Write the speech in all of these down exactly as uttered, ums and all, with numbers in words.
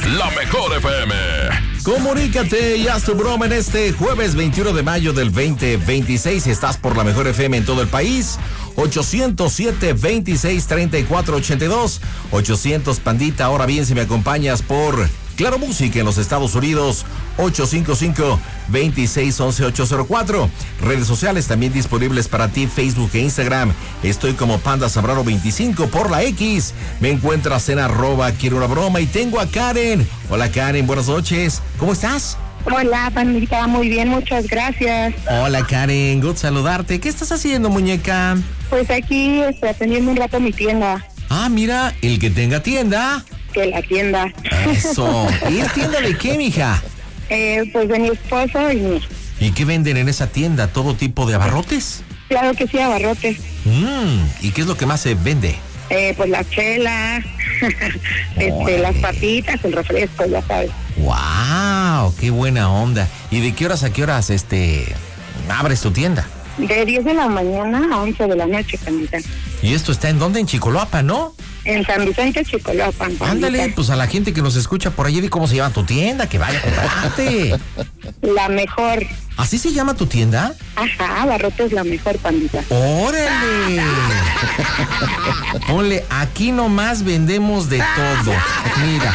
la mejor F M. Comunícate y haz tu broma en este jueves veintiuno de mayo del veinte veintiséis. Si estás por la mejor F M en todo el país, ochocientos siete, veintiséis, treinta y cuatro ochenta y dos. ochocientos Pandita. Ahora bien, si me acompañas por Claro Música en los Estados Unidos, ocho cinco cinco, veintiséis, once, ocho cero cuatro. Redes sociales también disponibles para ti, Facebook e Instagram. Estoy como Panda Zambrano veinticinco. Por la X me encuentras en arroba quiero una broma. Y tengo a Karen. Hola Karen, buenas noches. ¿Cómo estás? Hola, Pandita, muy bien, muchas gracias. Hola Karen, good saludarte. ¿Qué estás haciendo, muñeca? Pues aquí este, atendiendo un rato mi tienda. Ah, mira, el que tenga tienda. Que la tienda. Eso. ¿Y es tienda de qué, mija? Eh, pues de mi esposo y mi... ¿Y qué venden en esa tienda? ¿Todo tipo de abarrotes? Claro que sí, abarrotes. Mm, ¿y qué es lo que más se vende? Eh, pues la chela, este, las papitas, el refresco, ya sabes. ¡Wow! ¡Qué buena onda! ¿Y de qué horas a qué horas este abres tu tienda? De diez de la mañana a once de la noche, Pandita. ¿Y esto está en dónde? En Chicoloapa, ¿no? En San Vicente, Chicoloapan. Ándale, pues a la gente que nos escucha por allí, de cómo se llama tu tienda, que vaya a comprarte. La mejor. ¿Así se llama tu tienda? Ajá, abarrotes la mejor, Pandita. ¡Órale! Ponle, aquí nomás vendemos de todo. Mira.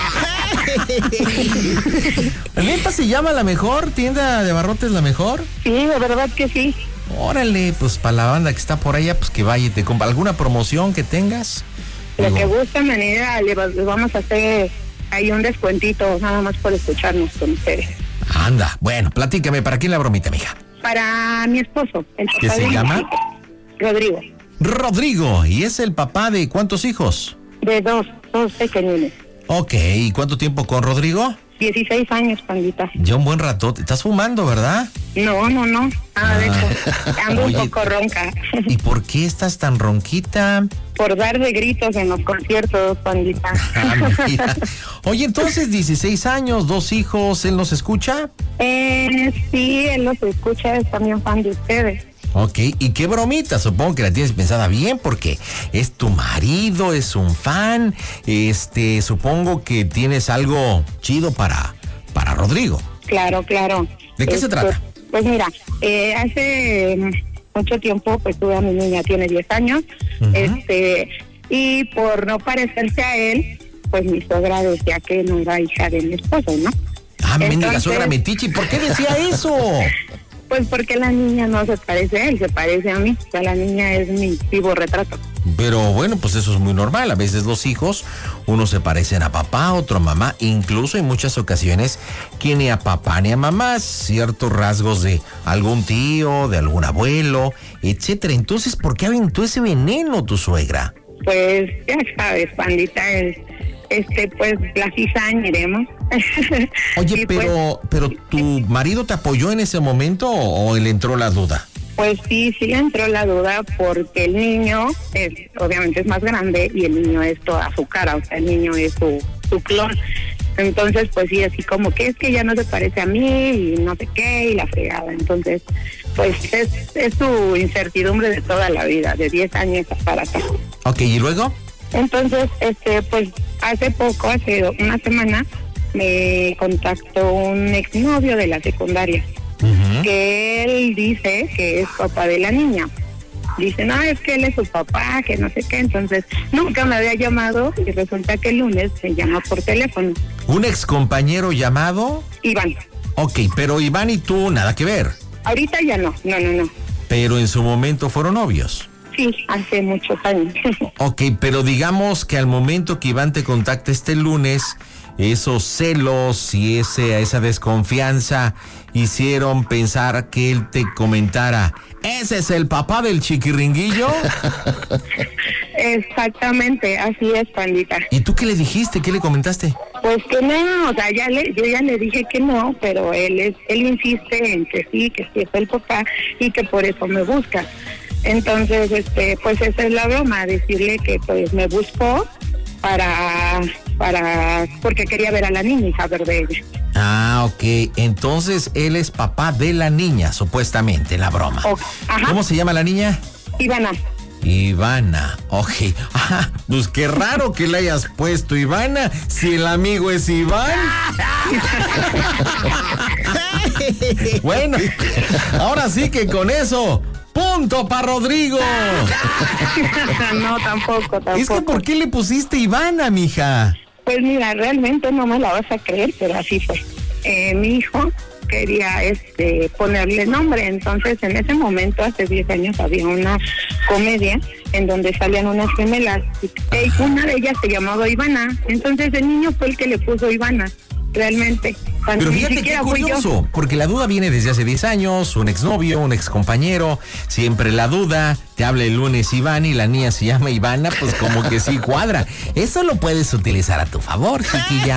¿Neta se llama La Mejor? ¿Tienda de abarrotes La Mejor? Sí, de verdad que sí. Órale, pues para la banda que está por allá, pues que vaya y te compra. ¿Alguna promoción que tengas? Lo Digo, que gusta, manera, le vamos a hacer ahí un descuentito, nada más por escucharnos con ustedes. Anda, bueno, platícame, ¿para quién la bromita, mija? Para mi esposo, el papá ¿Qué se de llama? mi hijo, Rodrigo. Rodrigo, ¿y es el papá de cuántos hijos? De dos, dos pequeñines. Ok, ¿y cuánto tiempo con Rodrigo? dieciséis años, Pandita. Ya un buen rato. ¿Estás fumando, verdad? No, no, no, nada de Ah. eso. Ando Oye, un poco ronca. ¿Y por qué estás tan ronquita? Por dar de gritos en los conciertos, Pandita. Ah, mira. Oye, entonces dieciséis años, dos hijos, ¿él nos escucha? Eh, sí, él los escucha, es también fan de ustedes. Ok, ¿y qué bromita? Supongo que la tienes pensada bien porque es tu marido, es un fan, este, supongo que tienes algo chido para, para Rodrigo. Claro, claro. ¿De qué se Este, trata? Pues mira, eh, hace mucho tiempo pues tuve a mi niña, tiene diez años, Ujú. este, y por no parecerse a él, pues mi suegra decía que no era hija de mi esposo, ¿no? Ah, mendiga Entonces- suegra metiche, ¿por qué decía eso? Pues porque la niña no se parece a él, se parece a mí. O sea, la niña es mi vivo retrato. Pero bueno, pues eso es muy normal. A veces los hijos, unos se parecen a papá, otro a mamá. Incluso en muchas ocasiones, que ni a papá ni a mamá, ciertos rasgos de algún tío, de algún abuelo, etcétera. Entonces, ¿por qué aventó ese veneno tu suegra? Pues ya sabes, Pandita, es, este, pues la cizaña iremos. Oye, Y, pues, pero, pero ¿tu marido te apoyó en ese momento o, o le entró la duda? Pues sí, sí le entró la duda porque el niño es, obviamente es más grande y el niño es toda su cara, o sea, el niño es su, su clon. Entonces, pues sí, así como que es que ya no se parece a mí y no sé qué y la fregada. Entonces, pues es, es su incertidumbre de toda la vida, de diez años para acá. Ok, ¿y luego? Entonces, este, pues hace poco, hace una semana, me contactó un exnovio de la secundaria. Uh-huh. Que él dice que es papá de la niña. Dice, no, es que él es su papá, que no sé qué. Entonces, nunca me había llamado y resulta que el lunes me llama por teléfono. ¿Un ex compañero llamado? Iván. Ok, pero Iván y tú nada que ver. Ahorita ya no, no, no, no. Pero en su momento fueron novios. Sí, hace muchos años. Ok, pero digamos que al momento que Iván te contacta este lunes, esos celos y ese, esa desconfianza hicieron pensar que él te comentara, ¿ese es el papá del chiquiringuillo? Exactamente, así es, Pandita. ¿Y tú qué le dijiste? ¿Qué le comentaste? Pues que no, o sea, ya le, yo ya le dije que no, pero él es, él insiste en que sí, que sí es el papá y que por eso me busca. Entonces, este, pues esa es la broma, decirle que pues me buscó para, para, porque quería ver a la niña y saber de ella. Ah, ok. Entonces él es papá de la niña, supuestamente, la broma. Oh, ajá. ¿Cómo se llama la niña? Ivana. Ivana, ok. Ah, pues qué raro que le hayas puesto Ivana si el amigo es Iván. Bueno, ahora sí que con eso, punto para Rodrigo. No, tampoco, tampoco. Es que ¿por qué le pusiste Ivana, mija? Pues mira, realmente no me la vas a creer, pero así fue. Eh, mi hijo quería este ponerle nombre, entonces en ese momento, hace diez años, había una comedia en donde salían unas gemelas, y una de ellas se llamaba Ivana, entonces el niño fue el que le puso Ivana, realmente. Cuando Pero fíjate qué curioso, porque la duda viene desde hace diez años, un exnovio, un excompañero, siempre la duda, te habla el lunes Iván y la niña se llama Ivana, pues como que sí cuadra. Eso lo puedes utilizar a tu favor, chiquilla.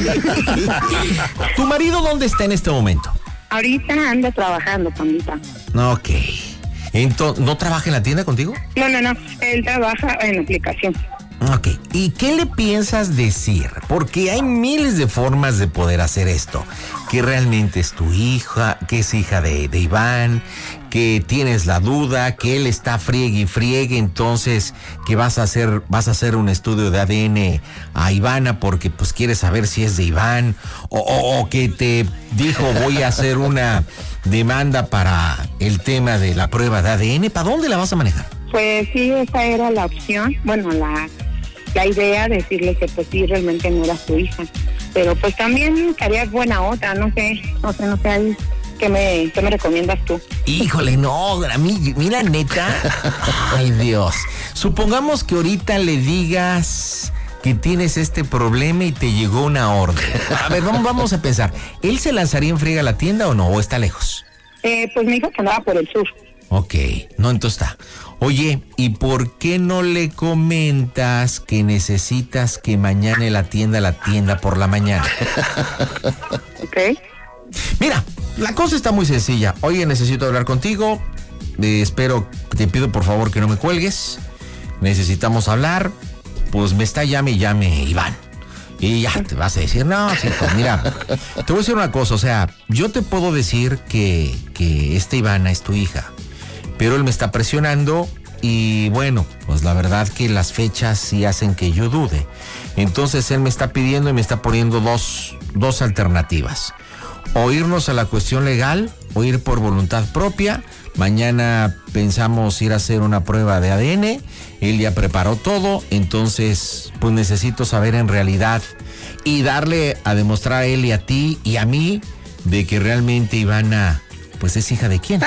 ¿Tu marido dónde está en este momento? Ahorita anda trabajando, pandita. Ok. Entonces, ¿no trabaja en la tienda contigo? No, no, no, él trabaja en aplicación. Ok, ¿y qué le piensas decir? Porque hay miles de formas de poder hacer esto. Que realmente es tu hija, que es hija de, de Iván, que tienes la duda, que él está friegue y friegue, entonces que vas a hacer, vas a hacer un estudio de A D N a Ivana porque pues quieres saber si es de Iván, o, o, o que te dijo voy a hacer una demanda para el tema de la prueba de A D N. ¿Para dónde la vas a manejar? Pues sí, esa era la opción, bueno, la... la idea de decirle que pues sí, realmente no era su hija, pero pues también haría buena otra, no sé, no sé, no sé, ahí, ¿qué me, qué me recomiendas tú? Híjole, no, a mí, mira, neta, ay Dios, supongamos que ahorita le digas que tienes este problema y te llegó una orden. A ver, vamos, vamos a pensar, ¿él se lanzaría en friega a la tienda o no, o está lejos? Eh, pues me dijo que andaba por el sur. Ok, no, entonces está. Oye, ¿y por qué no le comentas que necesitas que mañana la tienda la tienda por la mañana? Ok. Mira, la cosa está muy sencilla. Oye, necesito hablar contigo. Eh, espero, te pido por favor que no me cuelgues. Necesitamos hablar. Pues me está llame y llame Iván. Y ya te vas a decir, no, sí, pues mira, te voy a decir una cosa, o sea, yo te puedo decir que, que esta Ivana es tu hija, pero él me está presionando y bueno, pues la verdad que las fechas sí hacen que yo dude. Entonces él me está pidiendo y me está poniendo dos, dos alternativas. O irnos a la cuestión legal o ir por voluntad propia. Mañana pensamos ir a hacer una prueba de A D N. Él ya preparó todo, entonces pues necesito saber en realidad y darle a demostrar a él y a ti y a mí de que realmente Ivana pues es hija de quién.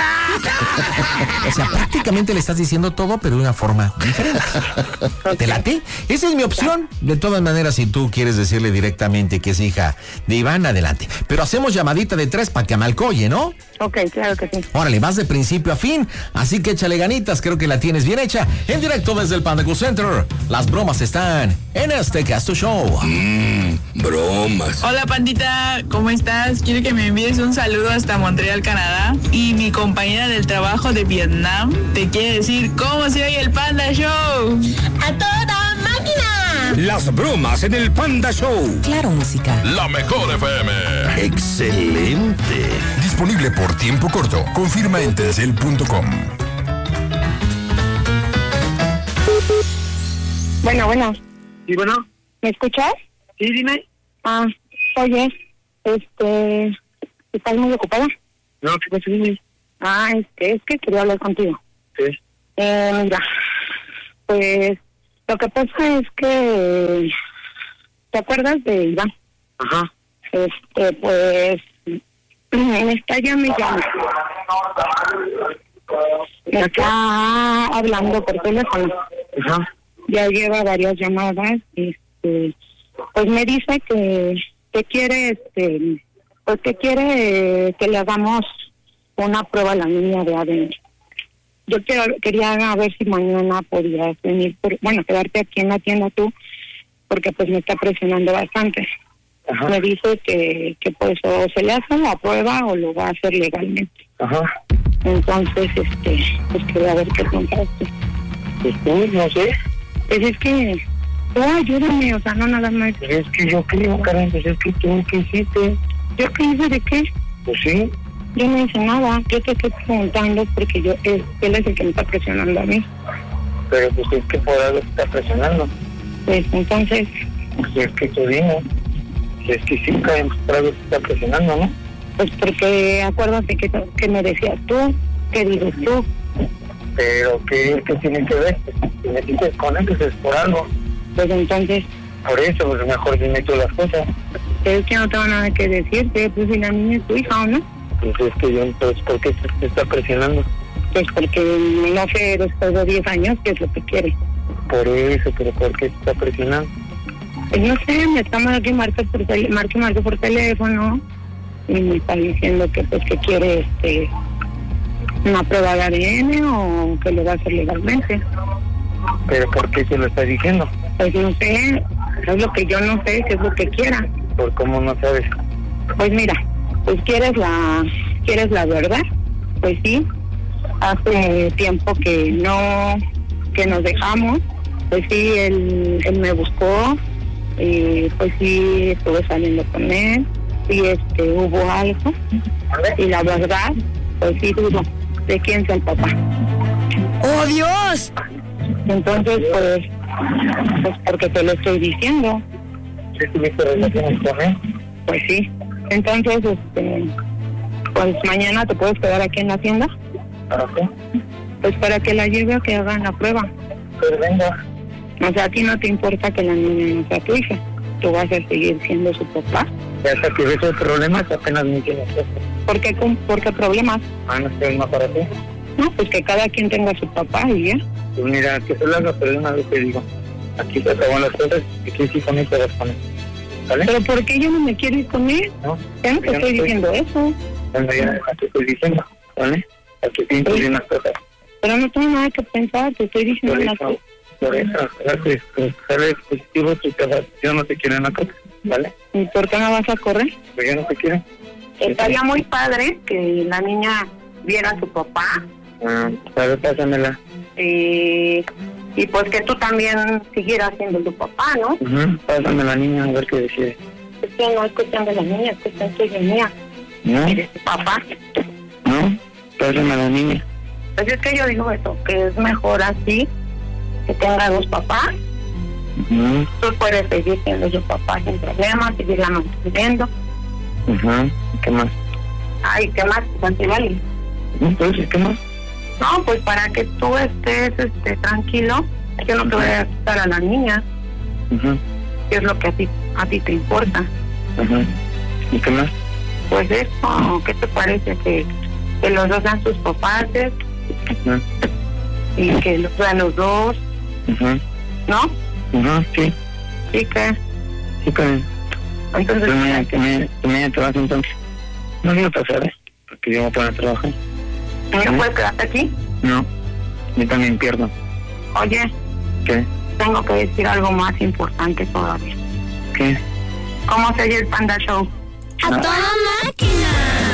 O sea, prácticamente le estás diciendo todo, pero de una forma diferente. ¿Te late? Esa es mi opción. De todas maneras, si tú quieres decirle directamente que es hija de Iván, adelante. Pero hacemos llamadita de tres para que amalcoye, ¿no? Ok, claro que sí. Órale, vas de principio a fin, así que échale ganitas, creo que la tienes bien hecha. En directo desde el Panda Cool Center, las bromas están en este Casto Show. Mmm, bromas. Hola, pandita, ¿cómo estás? Quiero que me envíes un saludo hasta Montreal, Canadá. Y mi compañera del trabajo de Vietnam te quiere decir cómo se oye el Panda Show. ¡A toda máquina! Las bromas en el Panda Show. Claro, música. La mejor F M. Excelente. Disponible por tiempo corto. Confirma en telcel punto com. Bueno, bueno. ¿Y bueno? ¿Me escuchas? Sí, dime. Ah, oye, este, ¿estás muy ocupada? No, ¿qué pasa, dime? Ah, este, es que quería hablar contigo. Sí. Eh, mira, pues, lo que pasa es que, ¿te acuerdas de Iván? Ajá. Este, pues, me está ya me llama. Me está hablando por teléfono. Ajá. Ya lleva varias llamadas, este, pues me dice que, que quiere, este, pues que quiere eh, que le hagamos una prueba a la niña de A D N. Yo quiero, quería ver si mañana podías venir, por, bueno, quedarte aquí en la tienda tú, porque pues me está presionando bastante. Ajá. Me dice que, que pues o se le hace la prueba o lo va a hacer legalmente. Ajá. Entonces, este, pues quería ver qué contaste. Pues tú, no sé. Pues es que, tú ayúdame, o sea, no nada más. Pues es que yo creo, Karen, pues es que tú, ¿qué hiciste? ¿Yo qué hice de qué? Pues sí. Yo no hice nada, yo te estoy preguntando porque yo él, él es el que me está presionando a mí. Pero pues es que por algo te está presionando. Pues entonces, Pues es que tú dime. Si es que sí, Karen, pues por algo te está presionando, ¿no? pues porque acuérdate que, que me decías tú, que dices tú. Pero ¿qué, qué tiene que ver? Si me dices con él, pues es por algo. Pues entonces, Por eso, pues mejor dime tú las cosas. es que no tengo nada que decirte, pues si la niña es tu hija o no. Pues es que yo, pues, ¿por qué te, te está presionando? Pues porque no sé, después de diez años, qué es lo que quiere. Por eso, pero ¿por qué te está presionando? Pues no sé, me está marque marque por, tel- marque, marque por teléfono y me está diciendo que pues que quiere este una prueba de A D N o que lo va a hacer legalmente. ¿Pero por qué te lo está diciendo? Pues no sé, es lo que yo no sé, qué es lo que quiera. ¿Por cómo no sabes? Pues mira, pues quieres la quieres la verdad, pues sí, hace tiempo que no, que nos dejamos, pues sí, él, él me buscó, y pues sí, estuve saliendo con él, y este, hubo algo, y la verdad, pues sí dudo de quién sea el papá. ¡Oh, Dios! Entonces, pues, pues porque te lo estoy diciendo, ¿Sí tuviste relaciones con él? pues sí. Entonces, este, pues mañana te puedes quedar aquí en la tienda, ¿Para qué? pues para que la lleve a que hagan la prueba. Pues venga. O sea, a ti no te importa que la niña no sea tu hija, tú vas a seguir siendo su papá. Ya hasta que ves los problemas, apenas me tienes esto. ¿Por qué, con- por qué problemas? Ah, no estoy más para ti. No, pues que cada quien tenga su papá y ya. Pues mira, que solo haga, pero de una vez te digo. Aquí se acaban las cosas y aquí sí con él te vas con él. ¿Vale? Pero ¿por qué yo no me quiero ir con él? ¿No? Ya no te Yo no estoy diciendo eso. Bueno, ya te estoy diciendo, ¿vale? Aquí piensas bien las cosas. Pero no tengo nada que pensar, te estoy diciendo Por las eso, cosas. por eso, gracias. Pues sale positivo, tú te vas. Yo no te quiero en la casa, ¿vale? ¿Y por qué no vas a correr? Pues yo no te quiero. Estaría muy padre que la niña viera a su papá Ah, a ver, pásamela. eh, y pues que tú también siguieras siendo tu papá, ¿no? Uh Pásame la niña a ver qué decide. Es que no es cuestión de la niña, es cuestión tuya y mía. ¿No? Eres tu papá. ¿No? Pásame a la niña. Pues es que yo digo eso, que es mejor así, que tenga dos papás. Uh Tú puedes seguir siendo su papá sin problemas, seguirla manteniendo. -huh. ¿Qué más? Ay, ¿qué más? Santivali. Entonces, ¿qué más? No, pues para que tú estés este, tranquilo, yo no te voy a quitar a la niña, Uh que es lo que a ti, a ti te importa. -huh. ¿Y qué más? Pues eso, ¿qué te parece? Que, que los dos sean sus papás Uh y que los vean los dos, -huh. ¿no? Uh Sí, Sí, que sí, Karen. entonces... Pues mira, que me, que me trabajo entonces. No digo pasar, ¿eh? Porque yo voy a poner a trabajar. ¿No puedes quedarte aquí? No, yo también pierdo. Oye, ¿Qué? tengo que decir algo más importante todavía. ¿Qué? ¿Cómo se oye el Panda Show? ¡A toda máquina!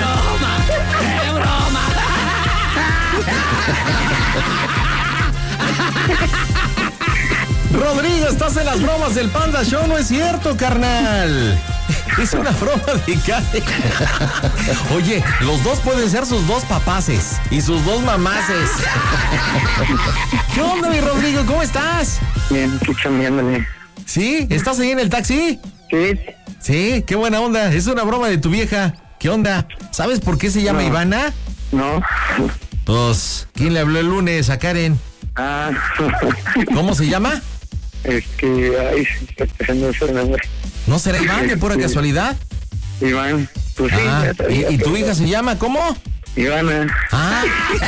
Rodrigo, estás en las bromas del Panda Show, no es cierto, carnal. Es una broma de Karen. Oye, los dos pueden ser sus dos papaces y sus dos mamaces. ¿Qué onda, mi Rodrigo? ¿Cómo estás? Bien, aquí chambeándole. ¿Sí? ¿Estás ahí en el taxi? ¿Qué? Sí, qué buena onda. Es una broma de tu vieja. ¿Qué onda? ¿Sabes por qué se llama No. Ivana? No. Pues, ¿quién le habló el lunes a Karen? Ah, ¿Cómo se llama? es que, ay, se está empezando ese nombre. ¿No será Iván de pura Este, casualidad? Iván, pues sí, Ah, ya sabía, ¿y, y tu pero- hija se llama cómo? Ivana. Ah.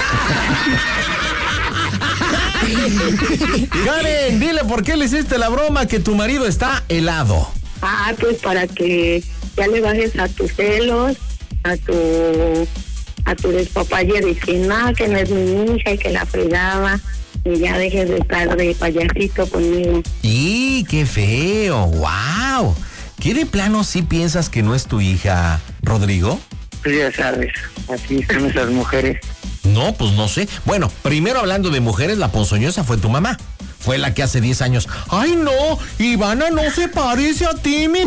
Karen, dile por qué le hiciste la broma que tu marido está helado. Ah, pues para que ya le bajes a tus celos, a tu a tu despapalle de que no, que no es mi hija y que la fregaba, y ya dejes de estar de payasito conmigo. ¡Y qué feo! ¡Wow! ¿Qué de plano sí piensas que no es tu hija, Rodrigo? Pues ya sabes, así son esas mujeres. No, pues no sé. Bueno, primero hablando de mujeres, la ponzoñosa fue tu mamá. Fue la que hace diez años. ¡Ay, no! Ivana no se parece a ti, mi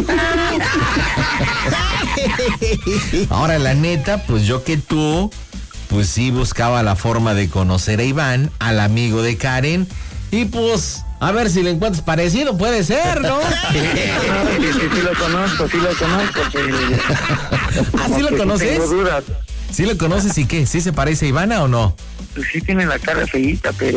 Ahora, la neta, pues yo que tú, pues sí buscaba la forma de conocer a Iván, al amigo de Karen, Y pues, a ver si le encuentras parecido, puede ser, ¿no? Sí, sí, sí, sí lo conozco, sí lo conozco. Pero... ¿Ah, sí lo conoces? Tengo dudas. ¿Sí lo conoces y qué? ¿Sí se parece a Ivana o no? Pues sí tiene la cara feíta, pero...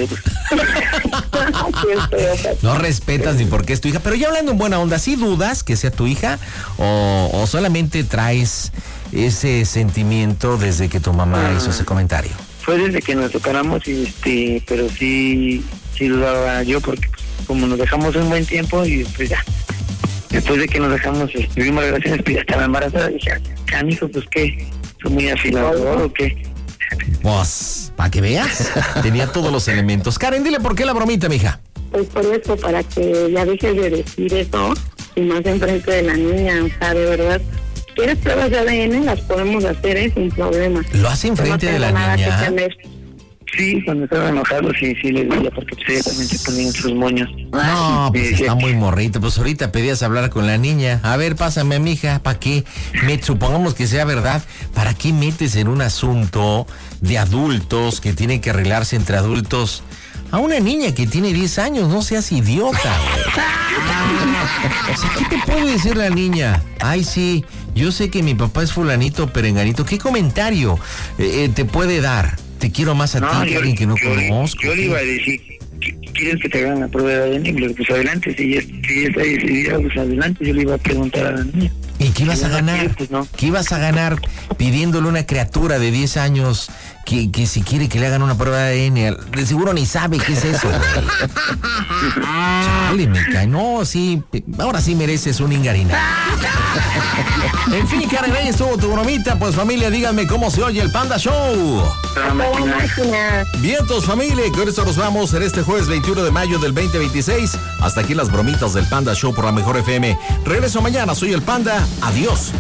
No respetas ni por qué es tu hija. Pero ya hablando en buena onda, ¿sí dudas que sea tu hija? ¿O, o solamente traes ese sentimiento desde que tu mamá Ah. hizo ese comentario? Fue desde que nos separamos y este, pero sí, sí dudaba yo porque pues, como nos dejamos un buen tiempo y pues ya, después de que nos dejamos, este, tuvimos relaciones, pues ya estaba embarazada, dije, canijo, pues qué, soy muy afilador o qué. Pues, para que veas, tenía todos los elementos. Karen, dile por qué la bromita, mija. Pues por eso, para que ya dejes de decir eso y más enfrente de la niña, o sea, de verdad. ¿Quieres pruebas de A D N? Las podemos hacer ¿eh? Sin problema. ¿Lo hace enfrente No de la tengo nada que niña? temer. Sí, cuando estaba enojado, sí, sí le decía, porque pues ella también se ponía en sus moños. No, pues Sí, está sí. muy morrito. Pues ahorita pedías hablar con la niña. A ver, pásame, mija, ¿para qué? Me, supongamos que sea verdad. ¿Para qué metes en un asunto de adultos que tienen que arreglarse entre adultos a una niña que tiene diez años? No seas idiota, güey. O sea, ¿qué te puede decir la niña? Ay, sí, yo sé que mi papá es fulanito, perenganito. ¿Qué comentario eh, eh, te puede dar? Te quiero más a ti que alguien que no yo, conozco. yo le iba a decir, ¿quieres que te hagan la prueba de A D N? Y le digo, pues adelante, si ella, si ella está decidida, pues adelante, yo le iba a preguntar a la niña. ¿Y qué ibas a Si no la ganar? quiere, pues no. ¿Qué ibas a ganar pidiéndole a una criatura de diez años que, que si quiere que le hagan una prueba de A D N? De seguro ni sabe qué es eso, güey. Chale, me cae. No, sí, ahora sí mereces un ingarina. En fin, Karen, ahí estuvo tu bromita. Pues familia, díganme cómo se oye el Panda Show. Toda máquina. Vientos, familia, que con esto nos vamos en este jueves veintiuno de mayo del veinte veintiséis. Hasta aquí las bromitas del Panda Show por la Mejor F M. Regreso mañana, soy el Panda. Adiós.